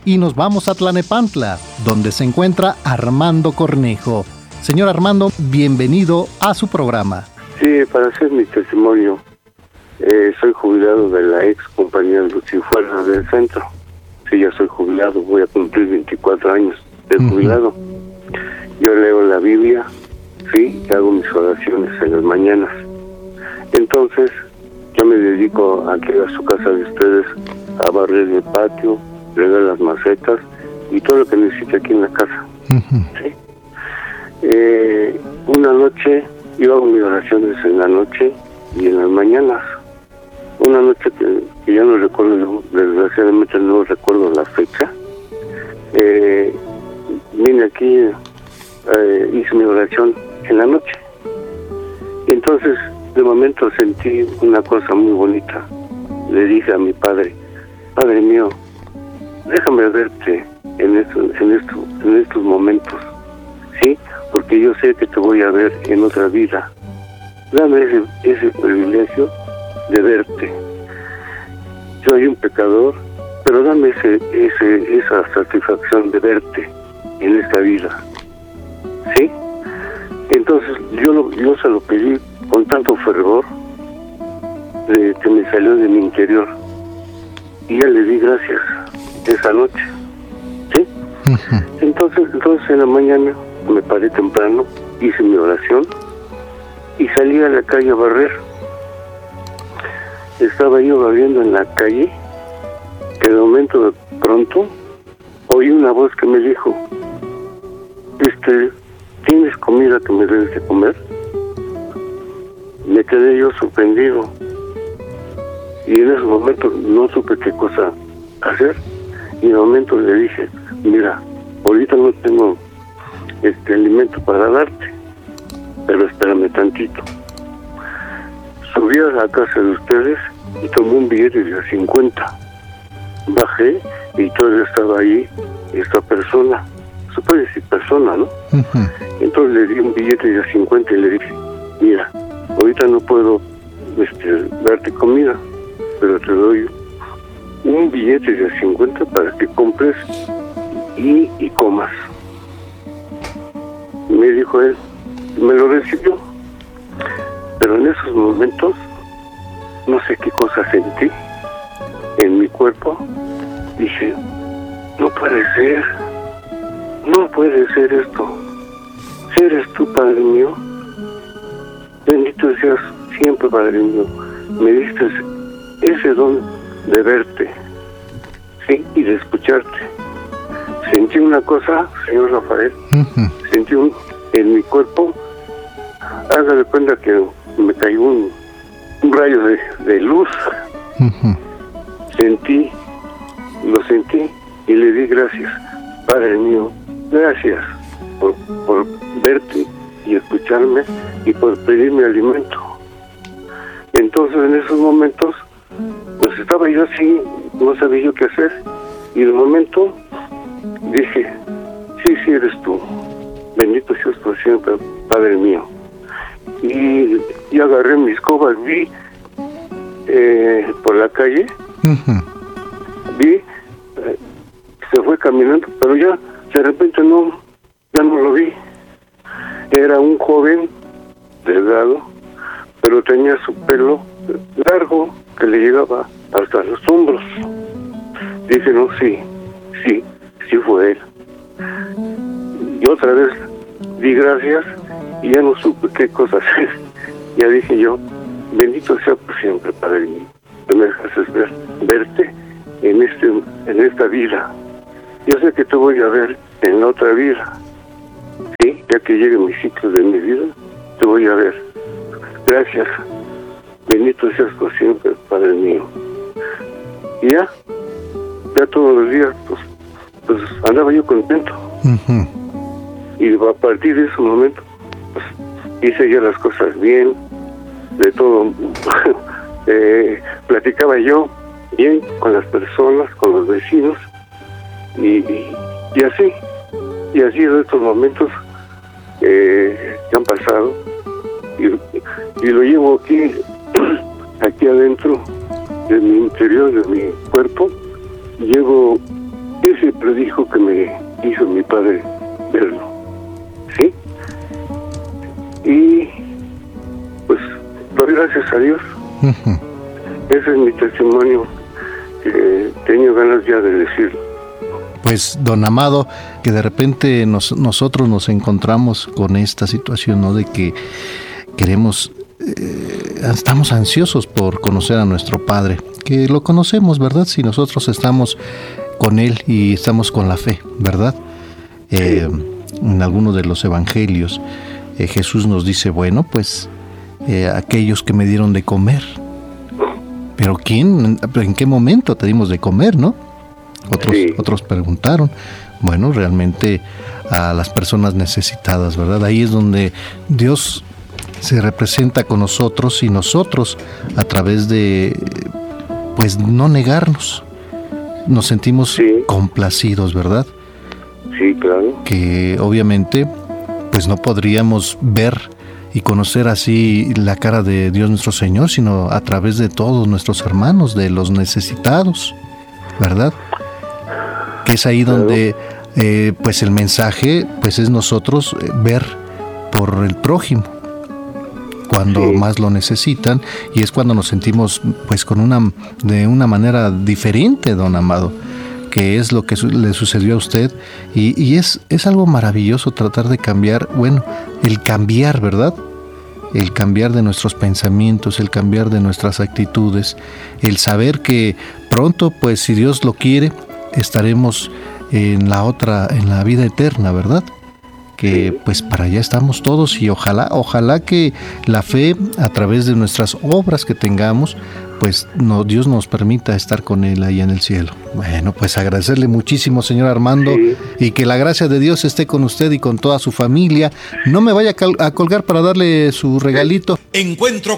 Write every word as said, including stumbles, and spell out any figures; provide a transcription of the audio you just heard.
y nos vamos a Tlanepantla, donde se encuentra Armando Cornejo. Señor Armando, bienvenido a su programa. Sí, para hacer mi testimonio, eh, soy jubilado de la ex compañía de Luz y Fuerza del centro. Sí, ya soy jubilado, voy a cumplir veinticuatro años de jubilado. Uh-huh. Yo leo la Biblia, sí, y hago mis oraciones en las mañanas. Entonces, yo me dedico aquí a su casa de ustedes a barrer el patio, regar las macetas y todo lo que necesite aquí en la casa. Uh-huh. ¿Sí? Eh, una noche, yo hago mis oraciones en la noche y en las mañanas. Una noche que, que ya no recuerdo, desgraciadamente no recuerdo la fecha, eh, vine aquí, eh, hice mi oración en la noche. Y entonces, de momento sentí una cosa muy bonita. Le dije a mi padre, Padre mío, déjame verte en estos, en estos, en estos momentos, ¿sí? Porque yo sé que te voy a ver en otra vida. Dame ese, ese privilegio de verte. Soy un pecador, pero dame ese, ese, esa satisfacción de verte en esta vida, ¿sí? Entonces yo, lo, yo se lo pedí con tanto fervor eh, que me salió de mi interior y ya le di gracias esa noche, ¿sí? Uh-huh. Entonces, entonces en la mañana me paré temprano, hice mi oración y salí a la calle a barrer. Estaba yo barriendo en la calle, que de momento de pronto oí una voz que me dijo, este, ¿tienes comida que me debes de comer? Me quedé yo sorprendido y en ese momento no supe qué cosa hacer y en el momento le dije, mira, ahorita no tengo este alimento para darte, pero espérame tantito. Subí a la casa de ustedes y tomé un billete de cincuenta. Bajé y todavía estaba ahí esta persona. Se puede decir persona, ¿no? Uh-huh. Entonces le di un billete de cincuenta y le dije, mira, ahorita no puedo este, darte comida, pero te doy un billete de cincuenta para que compres y, y comas. Me dijo él, me lo recibió. Pero en esos momentos, no sé qué cosa sentí en mi cuerpo. Dije, no puede ser, no puede ser esto. Si eres tú, Padre mío, bendito seas siempre, Padre mío. Me diste ese don de verte, sí, y de escucharte. Sentí una cosa, señor Rafael, uh-huh. Sentí un, en mi cuerpo, hágale cuenta que me cayó un, un rayo de, de luz. Uh-huh. Sentí, lo sentí y le di gracias. Padre mío, gracias por, por verte y escucharme y por pedirme alimento. Entonces en esos momentos, pues estaba yo así, no sabía yo qué hacer. Y de momento dije, sí, sí eres tú. Bendito seas por siempre, Padre mío. Y, y agarré mis escobas, vi eh, por la calle, uh-huh. vi, eh, se fue caminando, pero ya de repente no, ya no lo vi. Era un joven delgado, pero tenía su pelo largo que le llegaba hasta los hombros. Dije, no, sí, sí, sí fue él. Y otra vez di gracias y ya no supe qué cosa hacer. Ya dije yo, bendito sea por siempre, Padre mío, que me dejas ver, verte en este en esta vida. Yo sé que te voy a ver en la otra vida, ¿sí? Ya que llegue mi ciclo de mi vida, te voy a ver. Gracias, bendito seas por siempre, Padre mío. Y ya, ya todos los días, pues, pues andaba yo contento. Uh-huh. Y a partir de ese momento, pues, hice ya las cosas bien, de todo. eh, platicaba yo bien con las personas, con los vecinos, y, y, y así, y así de estos momentos eh, que han pasado, y, y lo llevo aquí, aquí adentro de mi interior, de mi cuerpo, llevo ese predijo que me hizo mi padre verlo, ¿sí? Y pues doy gracias a Dios. Uh-huh. Ese es mi testimonio, que tengo ganas ya de decirlo. Pues, don Amado, que de repente nos, nosotros nos encontramos con esta situación, ¿no? De que queremos, eh, estamos ansiosos por conocer a nuestro Padre, que lo conocemos, ¿verdad? Si nosotros estamos con Él y estamos con la fe, ¿verdad? Eh, en alguno de los evangelios, eh, Jesús nos dice, bueno, pues, eh, aquellos que me dieron de comer. ¿Pero quién? ¿En qué momento te dimos de comer, no? Otros, sí. otros preguntaron. Bueno, realmente a las personas necesitadas, ¿verdad? Ahí es donde Dios se representa con nosotros y nosotros, a través de, pues, no negarnos, nos sentimos sí. complacidos, ¿verdad? Sí, claro. Que obviamente, pues, no podríamos ver y conocer así la cara de Dios nuestro Señor, sino a través de todos nuestros hermanos, de los necesitados, ¿verdad? Que es ahí donde eh, pues el mensaje pues es nosotros eh, ver por el prójimo cuando sí. más lo necesitan, y es cuando nos sentimos pues con una de una manera diferente, don Amado, que es lo que su- le sucedió a usted, y, y es, es algo maravilloso tratar de cambiar, bueno, el cambiar, ¿verdad? El cambiar de nuestros pensamientos, el cambiar de nuestras actitudes, el saber que pronto, pues si Dios lo quiere, estaremos en la otra, en la vida eterna, ¿verdad? Que pues para allá estamos todos, y ojalá, ojalá que la fe, a través de nuestras obras que tengamos, pues no, Dios nos permita estar con Él allá en el cielo. Bueno, pues agradecerle muchísimo, señor Armando, sí. y que la gracia de Dios esté con usted y con toda su familia. No me vaya a, cal- a colgar para darle su regalito. Encuentro